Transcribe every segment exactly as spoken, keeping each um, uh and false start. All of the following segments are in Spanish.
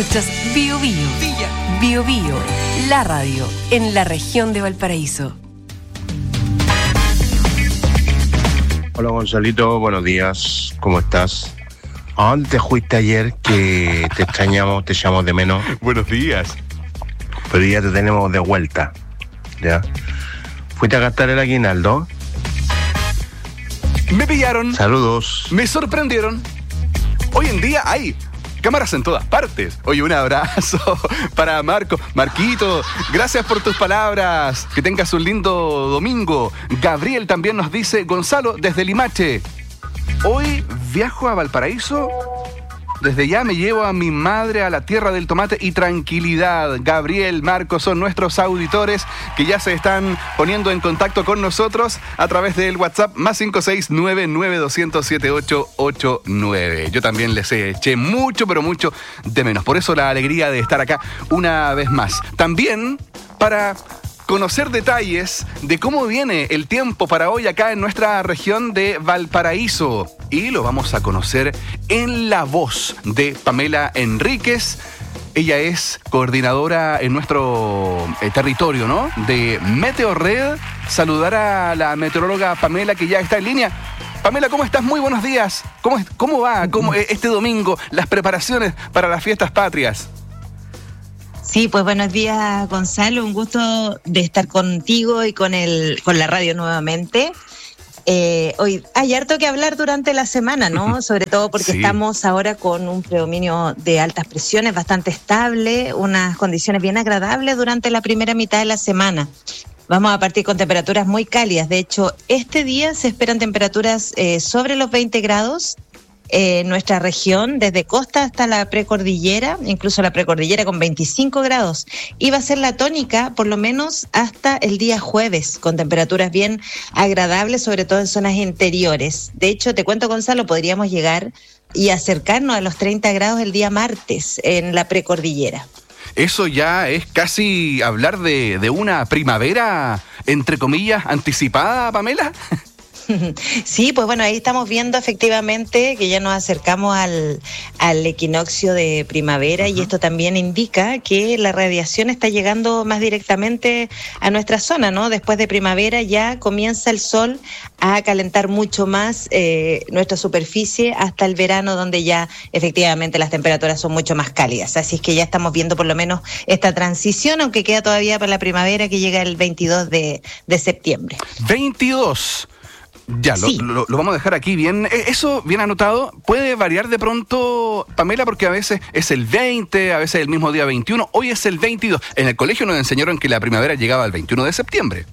Escuchas Bio Bio, Bio Bio, la radio en la región de Valparaíso. Hola Gonzalito, buenos días, ¿cómo estás? ¿A dónde te fuiste ayer que te extrañamos, te echamos de menos? Buenos días. Pero ya te tenemos de vuelta, ¿ya? ¿Fuiste a gastar el aguinaldo? Me pillaron. Saludos. Me sorprendieron. Hoy en día hay cámaras en todas partes. Oye, un abrazo para Marco. Marquito, gracias por tus palabras. Que tengas un lindo domingo. Gabriel también nos dice, Gonzalo, desde Limache. Hoy viajo a Valparaíso. Desde ya me llevo a mi madre a la tierra del tomate y tranquilidad. Gabriel, Marco son nuestros auditores que ya se están poniendo en contacto con nosotros a través del WhatsApp más cinco seis nueve nueve dos cero cero siete ocho ocho nueve. Yo también les eché mucho, pero mucho de menos. Por eso la alegría de estar acá una vez más. También para conocer detalles de cómo viene el tiempo para hoy acá en nuestra región de Valparaíso. Y lo vamos a conocer en la voz de Pamela Enríquez. Ella es coordinadora en nuestro eh, territorio, ¿no? De Meteorred. Saludar a la meteoróloga Pamela, que ya está en línea. Pamela, ¿cómo estás? Muy buenos días. ¿Cómo, cómo va cómo, este domingo las preparaciones para las fiestas patrias? Sí, pues buenos días, Gonzalo. Un gusto de estar contigo y con el con la radio nuevamente. Eh, hoy hay harto que hablar durante la semana, ¿no? Sobre todo porque sí. Estamos ahora con un predominio de altas presiones bastante estable, unas condiciones bien agradables durante la primera mitad de la semana. Vamos a partir con temperaturas muy cálidas. De hecho, este día se esperan temperaturas eh, sobre los veinte grados. En nuestra región, desde costa hasta la precordillera, incluso la precordillera con veinticinco grados. Y va a ser la tónica, por lo menos hasta el día jueves, con temperaturas bien agradables, sobre todo en zonas interiores. De hecho, te cuento, Gonzalo, podríamos llegar y acercarnos a los treinta grados el día martes en la precordillera. Eso ya es casi hablar de, de una primavera, entre comillas, anticipada, Pamela. Sí, pues bueno, ahí estamos viendo efectivamente que ya nos acercamos al, al equinoccio de primavera. Uh-huh. Y esto también indica que la radiación está llegando más directamente a nuestra zona, ¿no? Después de primavera ya comienza el sol a calentar mucho más eh, nuestra superficie hasta el verano, donde ya efectivamente las temperaturas son mucho más cálidas. Así es que ya estamos viendo por lo menos esta transición, aunque queda todavía para la primavera que llega el veintidós de septiembre. veintidós. Ya, sí. lo, lo, lo vamos a dejar aquí bien. Eso, bien anotado, puede variar de pronto, Pamela, porque a veces es el veinte, a veces el mismo día veintiuno, hoy es el veintidós. En el colegio nos enseñaron que la primavera llegaba el veintiuno de septiembre.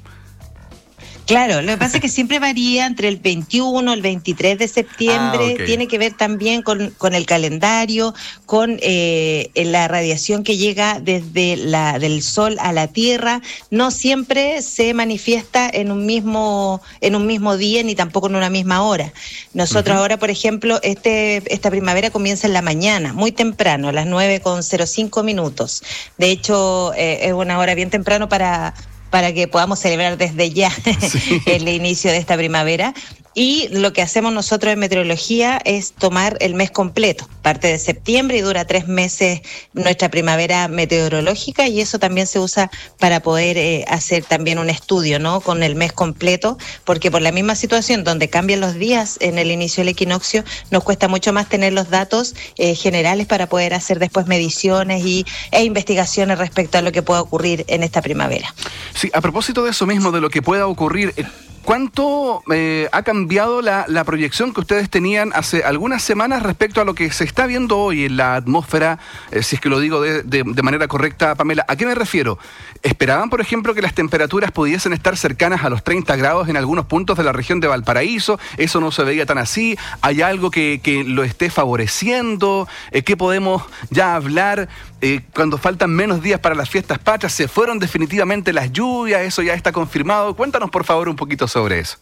Claro, lo que pasa es que siempre varía entre el veintiuno, el veintitrés de septiembre, ah, okay. Tiene que ver también con, con el calendario, con eh, la radiación que llega desde la del sol a la tierra. No siempre se manifiesta en un mismo en un mismo día ni tampoco en una misma hora. Nosotros uh-huh. ahora, por ejemplo, este esta primavera comienza en la mañana, muy temprano, a las nueve con cero cinco minutos. De hecho, eh, es una hora bien temprano para para que podamos celebrar desde ya sí. el inicio de esta primavera. Y lo que hacemos nosotros en meteorología es tomar el mes completo, parte de septiembre, y dura tres meses nuestra primavera meteorológica, y eso también se usa para poder eh, hacer también un estudio, ¿no? Con el mes completo, porque por la misma situación donde cambian los días en el inicio del equinoccio, nos cuesta mucho más tener los datos eh, generales para poder hacer después mediciones y, e investigaciones respecto a lo que pueda ocurrir en esta primavera. Sí, a propósito de eso mismo, de lo que pueda ocurrir, ¿cuánto eh, ha cambiado la, la proyección que ustedes tenían hace algunas semanas respecto a lo que se está viendo hoy en la atmósfera? Eh, si es que lo digo de, de, de manera correcta, Pamela. ¿A qué me refiero? ¿Esperaban, por ejemplo, que las temperaturas pudiesen estar cercanas a los treinta grados en algunos puntos de la región de Valparaíso? ¿Eso no se veía tan así? ¿Hay algo que, que lo esté favoreciendo? Eh, ¿Qué podemos ya hablar eh, cuando faltan menos días para las fiestas patrias? ¿Se fueron definitivamente las lluvias? ¿Eso ya está confirmado? Cuéntanos, por favor, un poquito sobre sobre eso.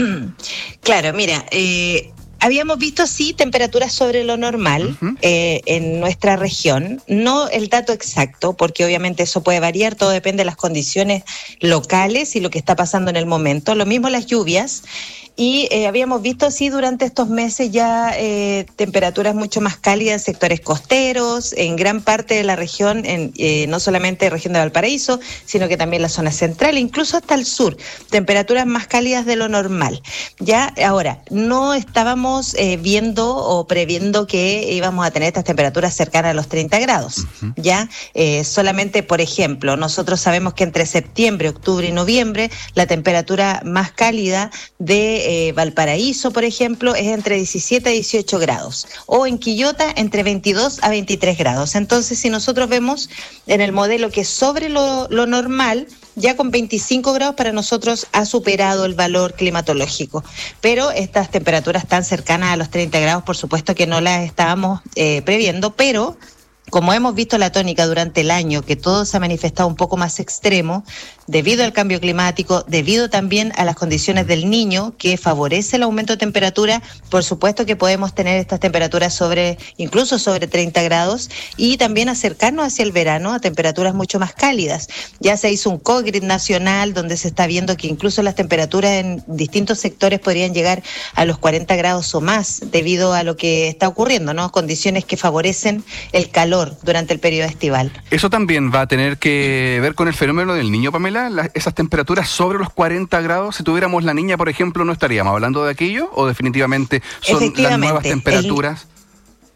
Claro, mira, eh, habíamos visto sí temperaturas sobre lo normal uh-huh. eh, en nuestra región, no el dato exacto, porque obviamente eso puede variar, todo depende de las condiciones locales y lo que está pasando en el momento. Lo mismo las lluvias. y eh, habíamos visto sí durante estos meses ya eh, temperaturas mucho más cálidas en sectores costeros, en gran parte de la región, en, eh, no solamente región de Valparaíso, sino que también la zona central, incluso hasta el sur, temperaturas más cálidas de lo normal. Ya ahora, no estábamos eh, viendo o previendo que íbamos a tener estas temperaturas cercanas a los treinta grados, uh-huh. ya eh, solamente, por ejemplo, nosotros sabemos que entre septiembre, octubre y noviembre, la temperatura más cálida de eh, Valparaíso, por ejemplo, es entre diecisiete a dieciocho grados, o en Quillota entre veintidós a veintitrés grados. Entonces, si nosotros vemos en el modelo que sobre lo, lo normal, ya con veinticinco grados para nosotros ha superado el valor climatológico. Pero estas temperaturas tan cercanas a los treinta grados, por supuesto que no las estábamos eh, previendo, pero como hemos visto la tónica durante el año, que todo se ha manifestado un poco más extremo, debido al cambio climático, debido también a las condiciones del Niño, que favorece el aumento de temperatura, por supuesto que podemos tener estas temperaturas sobre, incluso sobre treinta grados, y también acercarnos hacia el verano a temperaturas mucho más cálidas. Ya se hizo un COGRID nacional, donde se está viendo que incluso las temperaturas en distintos sectores podrían llegar a los cuarenta grados o más, debido a lo que está ocurriendo, ¿no? Condiciones que favorecen el calor durante el periodo estival. ¿Eso también va a tener que ver con el fenómeno del Niño, Pamela? La, esas temperaturas sobre los cuarenta grados, si tuviéramos la niña, por ejemplo, ¿no estaríamos hablando de aquello? ¿O definitivamente son las nuevas temperaturas? El...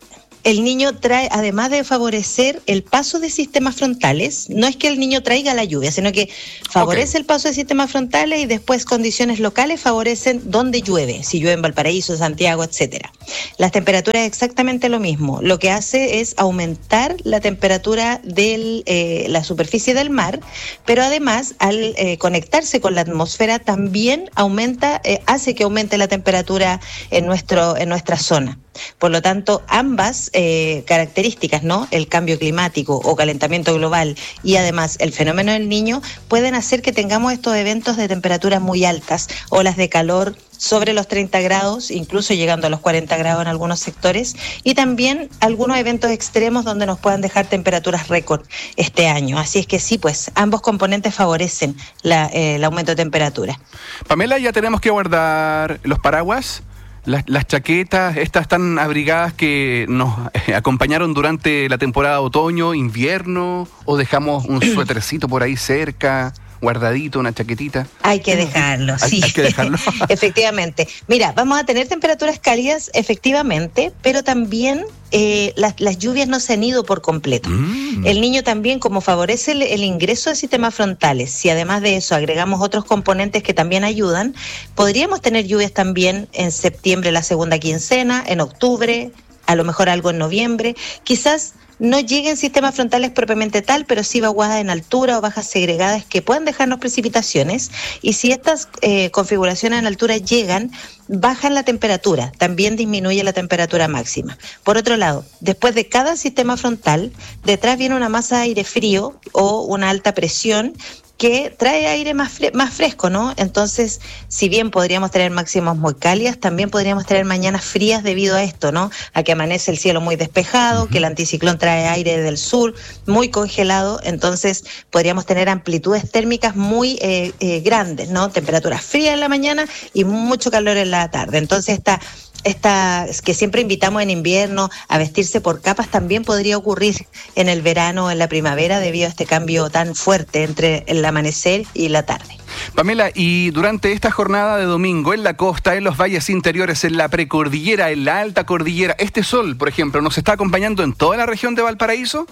El Niño trae, además de favorecer el paso de sistemas frontales, no es que el Niño traiga la lluvia, sino que favorece okay. el paso de sistemas frontales y después condiciones locales favorecen donde llueve, si llueve en Valparaíso, Santiago, etcétera. Las temperaturas es exactamente lo mismo. Lo que hace es aumentar la temperatura de eh, la superficie del mar, pero además al eh, conectarse con la atmósfera también aumenta, eh, hace que aumente la temperatura en nuestro, en nuestra zona. Por lo tanto, ambas eh, características, ¿no? El cambio climático o calentamiento global y además el fenómeno del Niño pueden hacer que tengamos estos eventos de temperaturas muy altas, olas de calor sobre los treinta grados, incluso llegando a los cuarenta grados en algunos sectores, y también algunos eventos extremos donde nos puedan dejar temperaturas récord este año. Así es que sí, pues ambos componentes favorecen la, eh, el aumento de temperatura. Pamela, ¿ya tenemos que guardar los paraguas? Las, las chaquetas, estas tan abrigadas que nos eh, acompañaron durante la temporada de otoño, invierno, o dejamos un suétercito por ahí cerca, guardadito, una chaquetita. Hay que dejarlo, sí. Hay, hay que dejarlo. Efectivamente. Mira, vamos a tener temperaturas cálidas, efectivamente, pero también eh, las, las lluvias no se han ido por completo. Mm. El Niño también, como favorece el, el ingreso de sistemas frontales, si además de eso agregamos otros componentes que también ayudan, podríamos tener lluvias también en septiembre, la segunda quincena, en octubre, a lo mejor algo en noviembre, quizás no lleguen sistemas frontales propiamente tal, pero sí vaguadas en altura o bajas segregadas que puedan dejarnos precipitaciones, y si estas eh, configuraciones en altura llegan, bajan la temperatura, también disminuye la temperatura máxima. Por otro lado, después de cada sistema frontal, detrás viene una masa de aire frío o una alta presión que trae aire más, fre- más fresco, ¿no? Entonces, si bien podríamos tener máximos muy cálidas, también podríamos tener mañanas frías debido a esto, ¿no? A que amanece el cielo muy despejado, uh-huh. que el anticiclón trae aire del sur, muy congelado, entonces podríamos tener amplitudes térmicas muy eh, eh, grandes, ¿no? Temperaturas frías en la mañana y mucho calor en la tarde. Entonces, esta... Esta, que siempre invitamos en invierno a vestirse por capas, también podría ocurrir en el verano o en la primavera debido a este cambio tan fuerte entre el amanecer y la tarde. Pamela, y durante esta jornada de domingo, en la costa, en los valles interiores, en la precordillera, en la alta cordillera, ¿este sol, por ejemplo, nos está acompañando en toda la región de Valparaíso?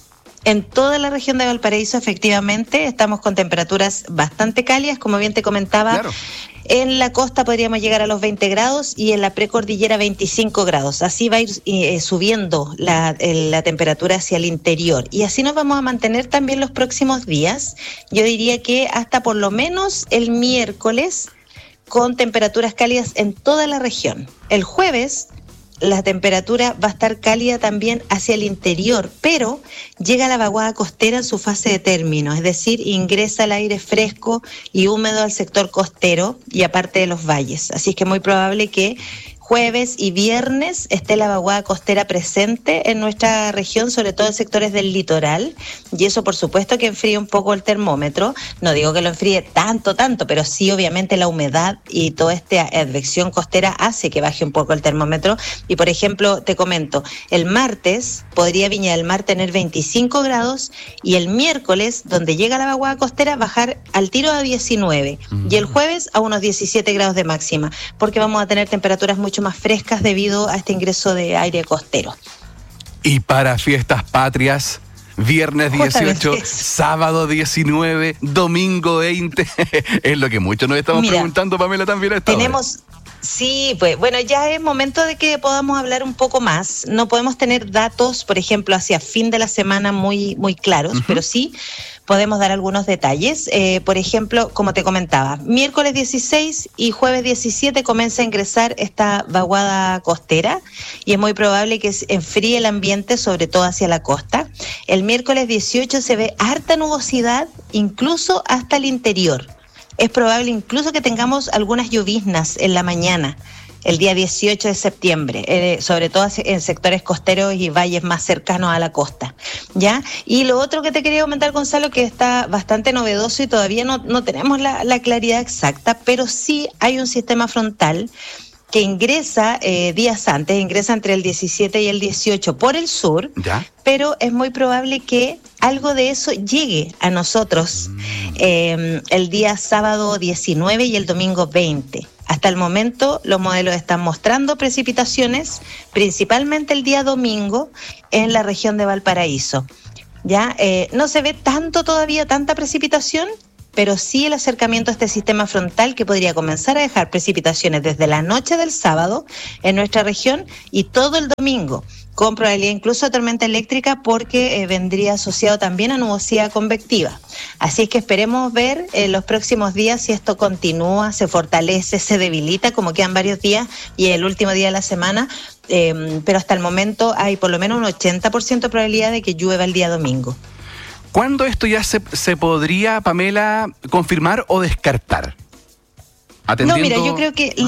En toda la región de Valparaíso, efectivamente, estamos con temperaturas bastante cálidas, como bien te comentaba. Claro. En la costa podríamos llegar a los veinte grados y en la precordillera veinticinco grados. Así va a ir eh, subiendo la, la temperatura hacia el interior. Y así nos vamos a mantener también los próximos días. Yo diría que hasta por lo menos el miércoles, con temperaturas cálidas en toda la región. El jueves la temperatura va a estar cálida también hacia el interior, pero llega la vaguada costera en su fase de término, es decir, ingresa el aire fresco y húmedo al sector costero y aparte de los valles. Así es que es muy probable que jueves y viernes esté la vaguada costera presente en nuestra región, sobre todo en sectores del litoral, y eso por supuesto que enfríe un poco el termómetro. No digo que lo enfríe tanto, tanto, pero sí obviamente la humedad y toda esta advección costera hace que baje un poco el termómetro. Y por ejemplo, te comento, el martes podría Viña del Mar tener veinticinco grados y el miércoles, donde llega la vaguada costera, bajar al tiro a diecinueve, mm. y el jueves a unos diecisiete grados de máxima, porque vamos a tener temperaturas mucho más frescas debido a este ingreso de aire costero. Y para fiestas patrias, viernes dieciocho, sábado diecinueve, domingo veinte, es lo que muchos nos estamos Mira, preguntando, Pamela, también a esta tenemos... hora. Sí, pues bueno, ya es momento de que podamos hablar un poco más. No podemos tener datos, por ejemplo, hacia fin de la semana muy, muy claros, uh-huh. pero sí podemos dar algunos detalles. Eh, por ejemplo, como te comentaba, miércoles dieciséis y jueves diecisiete comienza a ingresar esta vaguada costera y es muy probable que enfríe el ambiente, sobre todo hacia la costa. El miércoles dieciocho se ve harta nubosidad, incluso hasta el interior. Es probable incluso que tengamos algunas lloviznas en la mañana, el día dieciocho de septiembre, eh, sobre todo en sectores costeros y valles más cercanos a la costa, ¿ya? Y lo otro que te quería comentar, Gonzalo, que está bastante novedoso y todavía no, no tenemos la, la claridad exacta, pero sí hay un sistema frontal que ingresa eh, días antes, ingresa entre el diecisiete y el dieciocho por el sur, ¿ya? Pero es muy probable que algo de eso llegue a nosotros mm. eh, el día sábado diecinueve y el domingo veinte. Hasta el momento los modelos están mostrando precipitaciones, principalmente el día domingo en la región de Valparaíso. Ya eh, no se ve tanto todavía, tanta precipitación, pero sí el acercamiento a este sistema frontal que podría comenzar a dejar precipitaciones desde la noche del sábado en nuestra región y todo el domingo, con probabilidad incluso de tormenta eléctrica, porque eh, vendría asociado también a nubosidad convectiva. Así es que esperemos ver en eh, los próximos días si esto continúa, se fortalece, se debilita, como quedan varios días y el último día de la semana, eh, pero hasta el momento hay por lo menos un ochenta por ciento de probabilidad de que llueva el día domingo. ¿Cuándo esto ya se, se podría, Pamela, confirmar o descartar? Atendiendo... No, mira, yo creo que